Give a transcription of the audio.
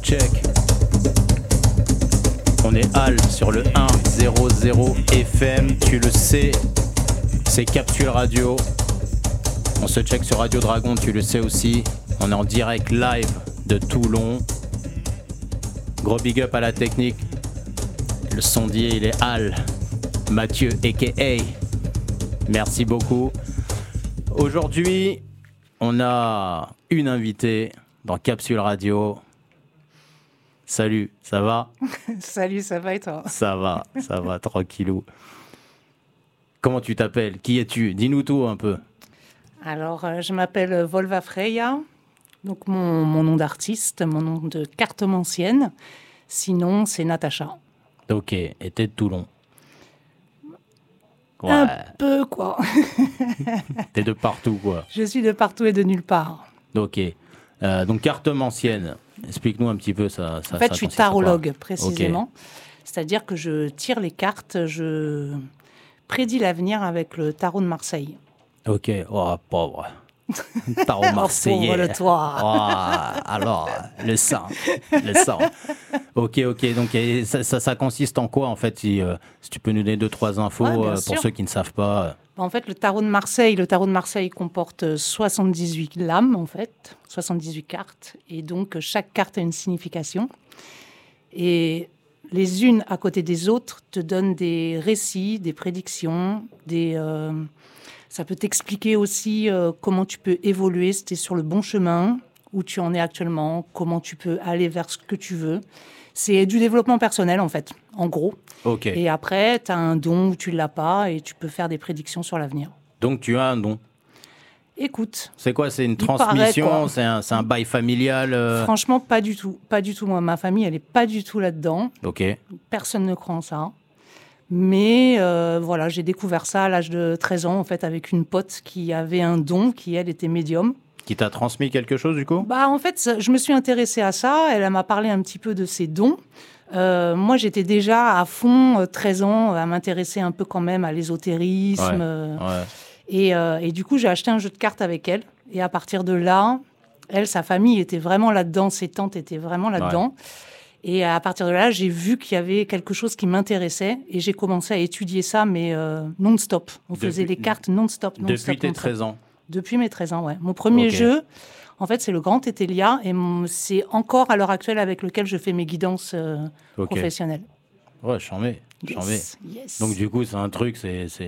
check. On est Al sur le 100 FM, tu le sais, c'est Capsule Radio. On se check sur Radio Dragon, tu le sais aussi. On est en direct live de Toulon. Gros big up à la technique. Le sondier, il est Al. Mathieu, a.k.a. Merci beaucoup. Aujourd'hui, on a une invitée dans Capsule Radio. Salut, ça va ? Salut, ça va et toi ? Ça va, tranquillou. Comment tu t'appelles ? Qui es-tu ? Dis-nous tout un peu. Alors, je m'appelle Volva Freya, donc mon nom d'artiste, mon nom de cartomancienne. Sinon, c'est Natacha. Ok, et t'es de Toulon ? Ouais. Un peu, quoi. T'es de partout, quoi. Je suis de partout et de nulle part. Ok. Donc, cartomancienne, explique-nous un petit peu ça. En fait, je suis tarologue, précisément. Okay. C'est-à-dire que je tire les cartes, je prédis l'avenir avec le tarot de Marseille. Ok, oh pauvre. Tarot marseillais. Pauvre le toi. Oh, alors, le sang. Ok, donc ça consiste en quoi en fait si tu peux nous donner 2-3 infos pour ceux qui ne savent pas. En fait, le tarot de Marseille comporte 78 lames, en fait, 78 cartes. Et donc, chaque carte a une signification. Et les unes à côté des autres te donnent des récits, des prédictions, ça peut t'expliquer aussi comment tu peux évoluer, si tu es sur le bon chemin, où tu en es actuellement, comment tu peux aller vers ce que tu veux. C'est du développement personnel, en fait, en gros. Okay. Et après, tu as un don ou tu ne l'as pas et tu peux faire des prédictions sur l'avenir. Donc, tu as un don ? Écoute. C'est quoi ? C'est une transmission ? C'est un bail familial Franchement, pas du tout. Pas du tout. Moi, ma famille, elle n'est pas du tout là-dedans. Ok. Personne ne croit en ça. Mais voilà, j'ai découvert ça à l'âge de 13 ans, en fait, avec une pote qui avait un don, qui, elle, était médium. Qui t'a transmis quelque chose, du coup ? En fait, je me suis intéressée à ça. Elle m'a parlé un petit peu de ses dons. Moi, j'étais déjà à fond, 13 ans, à m'intéresser un peu quand même à l'ésotérisme. Ouais. Et du coup, j'ai acheté un jeu de cartes avec elle. Et à partir de là, elle, sa famille était vraiment là-dedans. Ses tantes étaient vraiment là-dedans. Ouais. Et à partir de là, j'ai vu qu'il y avait quelque chose qui m'intéressait et j'ai commencé à étudier ça, mais non-stop. On faisait les cartes non-stop. Depuis tes 13 ans ? Depuis mes 13 ans, ouais. Mon premier jeu, en fait, c'est le Grand Tétélia et c'est encore à l'heure actuelle avec lequel je fais mes guidances professionnelles. Ouais, j'en mets. Yes. Donc du coup, c'est un truc, c'est